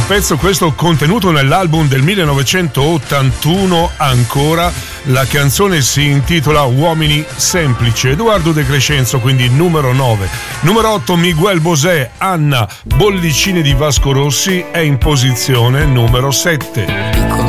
pezzo questo contenuto nell'album del 1981 ancora. La canzone si intitola Uomini Semplici. Edoardo De Crescenzo, quindi numero 9. Numero 8 Miguel Bosé, Anna, Bollicine di Vasco Rossi è in posizione numero 7.